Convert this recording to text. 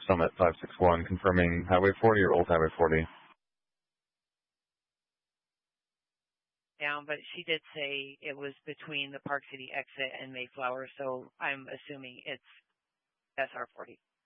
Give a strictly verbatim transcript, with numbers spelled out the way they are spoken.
Summit five six one, confirming Highway forty or Old Highway forty. Down, but she did say it was between the Park City exit and Mayflower, so I'm assuming it's S R forty.